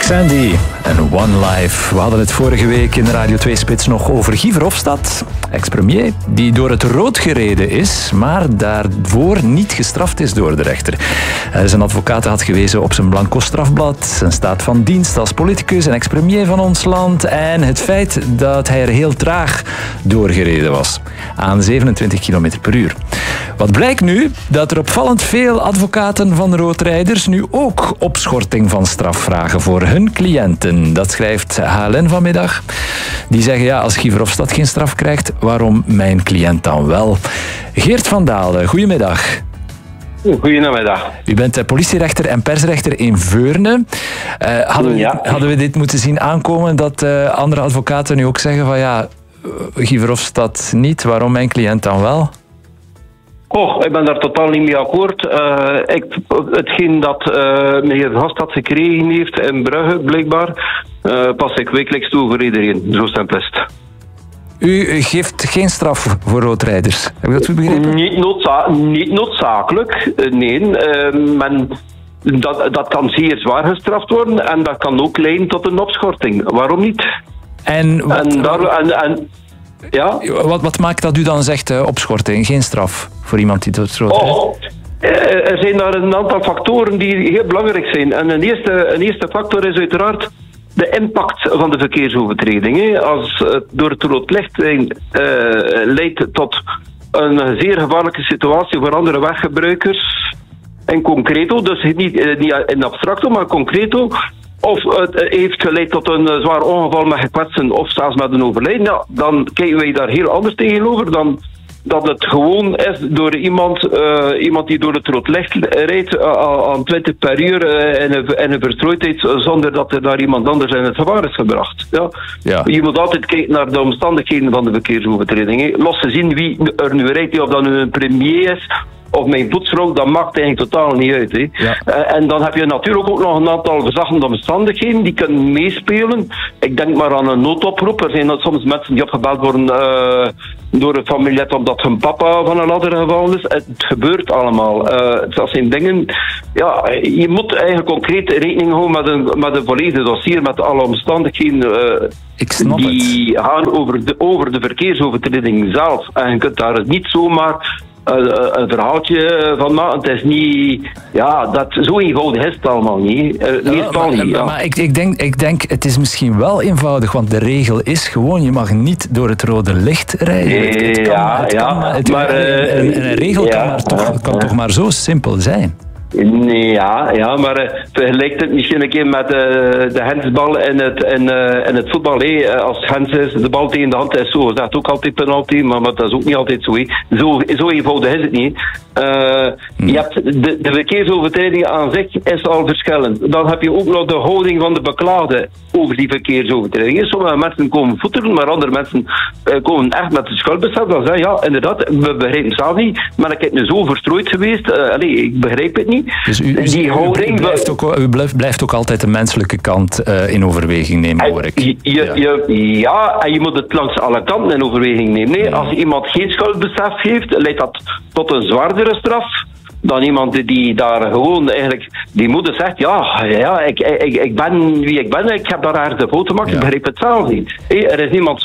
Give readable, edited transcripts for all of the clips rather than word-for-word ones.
Sandy en One Life. We hadden het vorige week in de Radio 2-spits nog over Guy Verhofstadt, ex-premier, die door het rood gereden is, maar daarvoor niet gestraft is door de rechter. Zijn advocaat had gewezen op zijn blanco strafblad, zijn staat van dienst als politicus en ex-premier van ons land en het feit dat hij er heel traag doorgereden was, aan 27 km per uur. Wat blijkt nu? Dat er opvallend veel advocaten van roodrijders nu ook opschorting van straf vragen voor hun cliënten. Dat schrijft HLN vanmiddag. Die zeggen, ja, als Guy Verhofstadt geen straf krijgt, waarom mijn cliënt dan wel? Geert van Dalen, goedemiddag. Goedemiddag. U bent politierechter en persrechter in Veurne. Hadden we dit moeten zien aankomen dat andere advocaten nu ook zeggen van ja, Guy Verhofstadt niet, waarom mijn cliënt dan wel? Ik ben daar totaal niet mee akkoord. Hetgeen dat meneer Verhofstadt gekregen heeft in Brugge, blijkbaar, pas ik wekelijks toe voor iedereen. Zo simpel is het. U geeft geen straf voor roodrijders. Heb ik dat goed begrepen? Niet noodzakelijk, nee. Dat kan zeer zwaar gestraft worden en dat kan ook leiden tot een opschorting. Waarom niet? Ja? Wat maakt dat u dan zegt opschorting, geen straf voor iemand die door het rood rijdt? Er zijn daar een aantal factoren die heel belangrijk zijn. En een eerste factor is uiteraard de impact van de verkeersovertreding. Als het door het rood licht leidt tot een zeer gevaarlijke situatie voor andere weggebruikers, in concreto, dus niet in abstracto, maar concreto, of het heeft geleid tot een zwaar ongeval met gekwetsten of zelfs met een overlijden, ja, dan kijken wij daar heel anders tegenover dan dat het gewoon is door iemand die door het rood licht rijdt aan 20 per uur in een verstrooidheid zonder dat er daar iemand anders in het gevaar is gebracht. Ja. Ja. Je moet altijd kijken naar de omstandigheden van de verkeersovertreding. Los gezien wie er nu rijdt, of dat nu een premier is of mijn voetsvrouw, dat maakt eigenlijk totaal niet uit. Hè. Ja. En dan heb je natuurlijk ook nog een aantal verzachtende omstandigheden die kunnen meespelen. Ik denk maar aan een noodoproep. Er zijn soms mensen die opgebeld worden door een familielid omdat hun papa van een ander geval is. Het gebeurt allemaal. Dat zijn dingen. Ja, je moet eigenlijk concreet rekening houden met een volledig dossier, met alle omstandigheden die gaan over de verkeersovertreding zelf. En je kunt daar niet zomaar een verhaaltje van maken. Het is niet... Ja, zo eenvoudig is het allemaal niet. Meestal niet. Ja. Maar ik denk, het is misschien wel eenvoudig, want de regel is gewoon, je mag niet door het rode licht rijden. Een regel kan toch maar zo simpel zijn. Ja, maar vergelijk het misschien een keer met de hensbal in het voetbal. Als hens is, de bal tegen de hand is zo. Dat is ook altijd penalty, maar dat is ook niet altijd zo. Zo eenvoudig is het niet. Je hebt de verkeersovertreding aan zich is al verschillend. Dan heb je ook nog de houding van de beklaagde over die verkeersovertreding. Sommige mensen komen voeteren, maar andere mensen komen echt met de schuldbesef. Dan zeggen ja, inderdaad, we begrijpen het zelf niet. Maar ik ben nu zo verstrooid geweest. Ik begrijp het niet. Dus u blijft ook altijd de menselijke kant in overweging nemen, hoor ik. Ja, en je moet het langs alle kanten in overweging nemen. Nee, als iemand geen schuldbesef heeft, leidt dat tot een zwaardere straf dan iemand die daar gewoon eigenlijk... Die moeder zegt, ik ben wie ik ben, ik heb daar ergens de fout gemaakt, ik begrijp het zelf niet. Er is niemand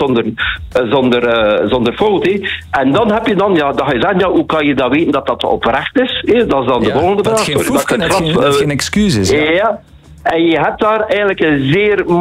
zonder fout. En dan heb je dat je zegt, hoe kan je dat weten dat dat oprecht is? Dat is dan de volgende vraag. Dat geen excuus is. Ja. En je hebt daar eigenlijk een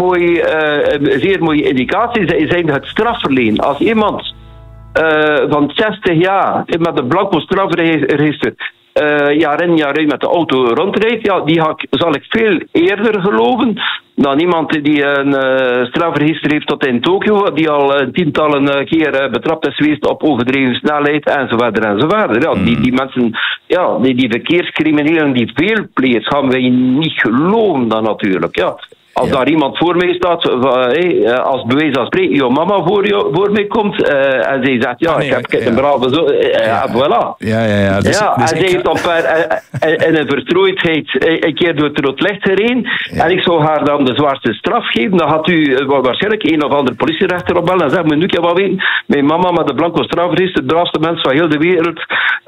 zeer mooie indicatie, zijn het strafverleen. Als iemand van 60 jaar met een blanco strafregister jaar in jaar uit met de auto rondrijdt, zal ik veel eerder geloven dan iemand die een strafregister heeft tot in Tokio, die al tientallen keer betrapt is geweest op overdreven snelheid enzovoort. Ja, die mensen, die verkeerscriminelen, die veelplegers, gaan wij niet geloven dan natuurlijk. Ja. Als daar iemand voor mij staat, als bewijs van spreken, jouw mama voor mij komt en zij zegt, ik heb een brave zo, voilà. En zij heeft dan in een verstrooidheid een keer door het rood licht gereden en ik zou haar dan de zwaarste straf geven, dan had u waarschijnlijk een of ander politierechter opbellen en zeggen, nu kan wat weten, mijn mama met de blanco strafregister, de braafste mens van heel de wereld,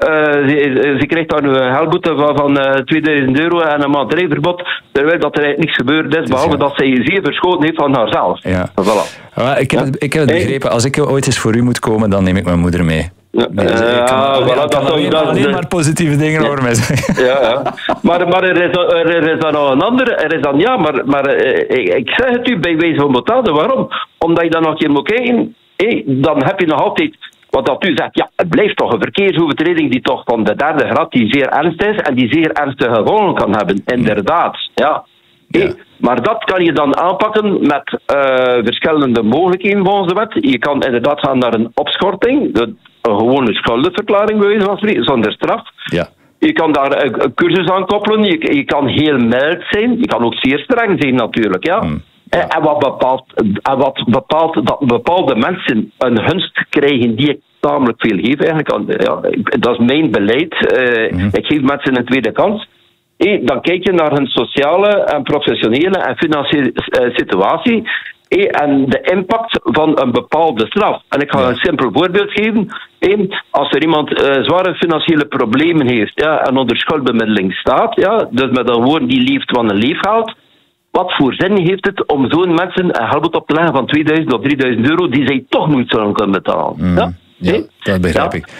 ze krijgt dan een helboete van €2000 en een maand rijverbod, terwijl dat er eigenlijk niks gebeurd is, behalve dat zij zeer verschoten heeft van haarzelf. Ja. Voilà. Maar ik heb het begrepen. Als ik ooit eens voor u moet komen, dan neem ik mijn moeder mee. Ik kan alleen maar positieve dingen horen mij zeggen. Ja. Maar er is dan nog een ander. Er is dan, ik zeg het u bij wijze van betalen. Waarom? Omdat je dan nog een keer moet kijken. Dan heb je nog altijd, wat dat u zegt, het blijft toch een verkeersovertreding die toch van de derde graad, die zeer ernstig is en die zeer ernstige gevolgen kan hebben. Inderdaad, ja. Maar dat kan je dan aanpakken met verschillende mogelijkheden volgens de wet. Je kan inderdaad gaan naar een opschorting, een gewone schuldenverklaring bij wijze van spreken, zonder straf. Ja. Je kan daar een cursus aan koppelen, je kan heel mild zijn, je kan ook zeer streng zijn natuurlijk. Ja. En wat bepaalt dat bepaalde mensen een gunst krijgen die ik tamelijk veel geef eigenlijk. Dat is mijn beleid. Ik geef mensen een tweede kans. Dan kijk je naar hun sociale en professionele en financiële situatie en de impact van een bepaalde straf. En ik ga een simpel voorbeeld geven. Als er iemand zware financiële problemen heeft en onder schuldbemiddeling staat, dus met een woord die leeft van een leefgeld, wat voor zin heeft het om zo'n mensen een geld op te leggen van 2000 of 3000 euro die zij toch niet zullen kunnen betalen? Ja, dat begrijp ik.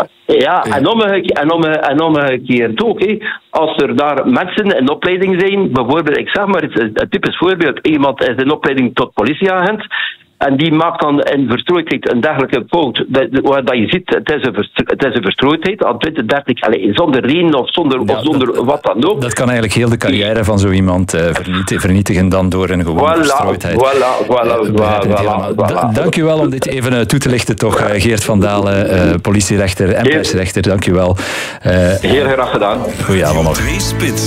En omgekeerd ook. Als er daar mensen in opleiding zijn, bijvoorbeeld, ik zeg maar, het typisch voorbeeld, iemand is in opleiding tot politieagent en die maakt dan in verstrooidheid een dergelijke fout. Dat je ziet, het is een verstrooidheid aan 20, 30, zonder reden of zonder wat dan ook. Dat kan eigenlijk heel de carrière van zo iemand vernietigen dan door een gewone verstrooidheid. Voilà. Dank u wel om dit even toe te lichten, toch, Geert van Dalen, politierechter en persrechter. Dank u wel. Heel graag gedaan. Goedenavond nog.